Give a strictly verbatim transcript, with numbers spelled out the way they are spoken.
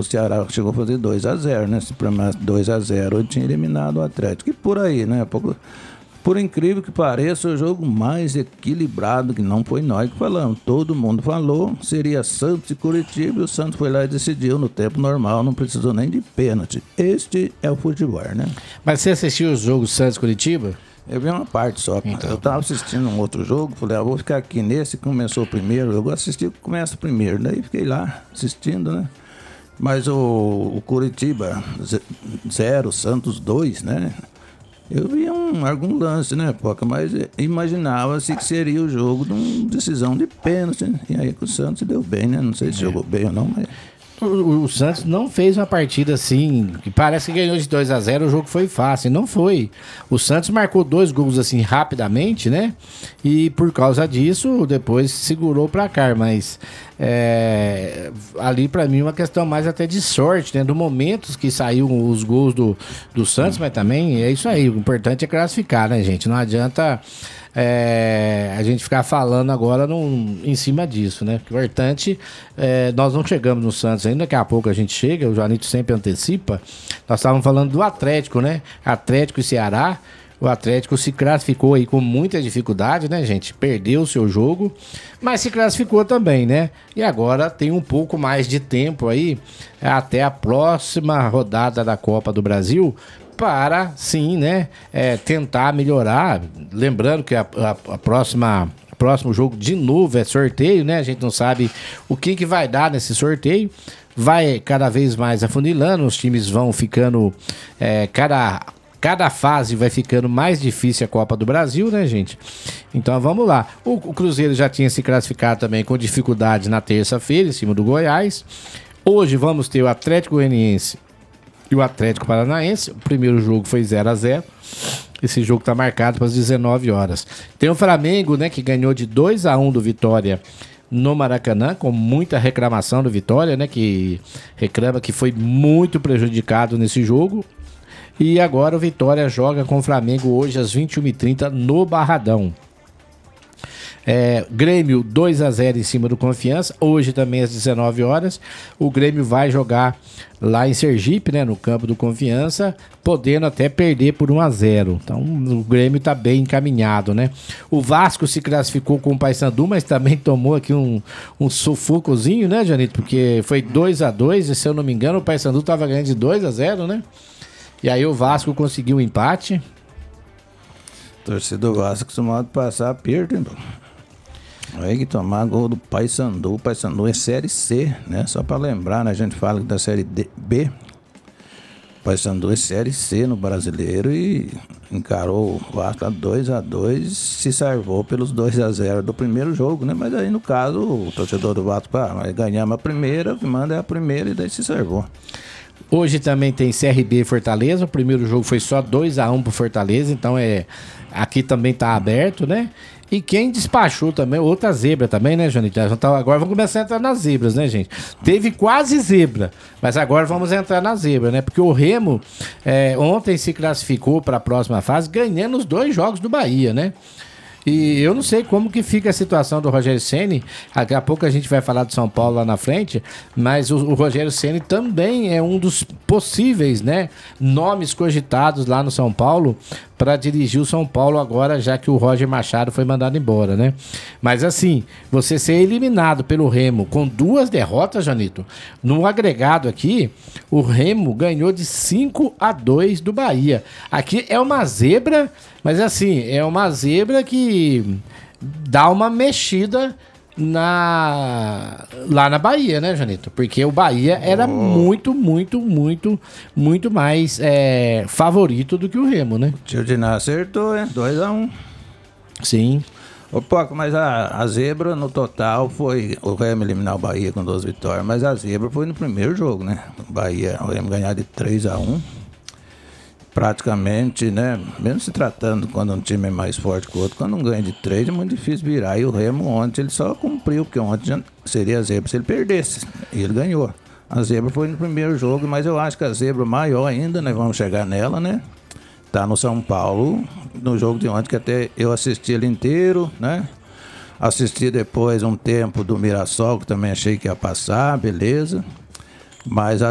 o Ceará chegou a fazer dois a zero, né? Se premasse dois a zero, ele tinha eliminado o Atlético. E por aí, né? Por, por incrível que pareça, o jogo mais equilibrado, que não foi nós que falamos, todo mundo falou, seria Santos e Curitiba, e o Santos foi lá e decidiu no tempo normal, não precisou nem de pênalti. Este é o futebol, né? Mas você assistiu o jogo Santos Curitiba? Eu vi uma parte só. Então. Eu tava assistindo um outro jogo, falei, ah, vou ficar aqui nesse que começou primeiro. Eu vou assistir o que começa primeiro. Daí fiquei lá assistindo, né? Mas o, o Curitiba zero, Santos dois, né? Eu vi um, algum lance, né, Poca? Mas imaginava-se que seria o jogo de uma decisão de pênalti, né? E aí que o Santos deu bem, né? Não sei se é. jogou bem ou não, mas... O, o Santos não fez uma partida assim, que parece que ganhou de dois a zero, o jogo foi fácil, não foi. O Santos marcou dois gols assim rapidamente, né? E por causa disso, depois segurou o placar, mas é, ali pra mim uma questão mais até de sorte, né? Do momento que saiu os gols do, do Santos, mas também é isso aí, o importante é classificar, né, gente? Não adianta... É, a gente ficar falando agora num, em cima disso, né? Porque o importante, é, nós não chegamos no Santos ainda, daqui a pouco a gente chega, o Janito sempre antecipa. Nós estávamos falando do Atlético, né? Atlético e Ceará. O Atlético se classificou aí com muita dificuldade, né, gente? Perdeu o seu jogo, mas se classificou também, né? E agora tem um pouco mais de tempo aí, até a próxima rodada da Copa do Brasil, para, sim, né, é, tentar melhorar. Lembrando que a, a, a próxima... próximo jogo de novo é sorteio, né? A gente não sabe o que, que vai dar nesse sorteio. Vai cada vez mais afunilando, os times vão ficando... É, cada, cada fase vai ficando mais difícil a Copa do Brasil, né, gente? Então vamos lá. O, o Cruzeiro já tinha se classificado também com dificuldade na terça-feira, em cima do Goiás. Hoje vamos ter o Atlético Goianiense e o Atlético Paranaense. O primeiro jogo foi zero a zero. Esse jogo está marcado para as dezenove horas. Tem o Flamengo, né, que ganhou de dois a um do Vitória no Maracanã, com muita reclamação do Vitória, né, que reclama que foi muito prejudicado nesse jogo. E agora o Vitória joga com o Flamengo hoje às vinte e uma e trinta no Barradão. É, Grêmio dois a zero em cima do Confiança, hoje também às dezenove horas. O Grêmio vai jogar lá em Sergipe, né, no campo do Confiança, podendo até perder por um a zero. Então o Grêmio tá bem encaminhado, né? O Vasco se classificou com o Paysandu, mas também tomou aqui um, um sufocozinho, né, Janito? Porque foi dois a dois e, se eu não me engano, o Paysandu tava ganhando de dois a zero, né? E aí o Vasco conseguiu um empate. Torcedor Vasco acostumado a passar aperto, hein, pô? Aí que tomar gol do Paysandu. O Paysandu é Série C, né? Só pra lembrar, né? A gente fala da Série D, B. O Paysandu é Série C no Brasileiro e encarou o Vasco dois a dois, se salvou pelos dois a zero do primeiro jogo, né? Mas aí, no caso, o torcedor do Vasco, ah, nós ganhamos a primeira, o que manda é a primeira e daí se salvou. Hoje também tem C R B e Fortaleza. O primeiro jogo foi só dois a um pro Fortaleza, então é aqui também tá aberto, né? E quem despachou também, outra zebra também, né, Janito? Agora vamos começar a entrar nas zebras, né, gente? Teve quase zebra, mas agora vamos entrar na zebra, né? Porque o Remo é, ontem se classificou para a próxima fase, ganhando os dois jogos do Bahia, né? E eu não sei como que fica a situação do Rogério Ceni. Daqui a pouco a gente vai falar do São Paulo lá na frente, mas o, o Rogério Ceni também é um dos possíveis, né, nomes cogitados lá no São Paulo para dirigir o São Paulo agora, já que o Roger Machado foi mandado embora, né? Mas assim, você ser eliminado pelo Remo com duas derrotas, Janito, no agregado aqui, o Remo ganhou de cinco a dois do Bahia. Aqui é uma zebra, mas assim, é uma zebra que dá uma mexida na lá na Bahia, né, Janito? Porque o Bahia era oh. muito, muito, muito, muito mais é, favorito do que o Remo, né? O tio Diná acertou, hein? dois a um. Sim. Ô, Poco, mas a, a zebra no total foi o Remo eliminar o Bahia com duas vitórias, mas a zebra foi no primeiro jogo, né? O Bahia, o Remo ganhar de três a um. Praticamente, né? Mesmo se tratando quando um time é mais forte que o outro, quando um ganha de três é muito difícil virar. E o Remo ontem ele só cumpriu, porque ontem já seria a zebra se ele perdesse. E ele ganhou. A zebra foi no primeiro jogo, mas eu acho que a zebra maior ainda, nós vamos chegar nela, né? Tá no São Paulo, no jogo de ontem, que até eu assisti ele inteiro, né? Assisti depois um tempo do Mirassol, que também achei que ia passar, beleza. Mas a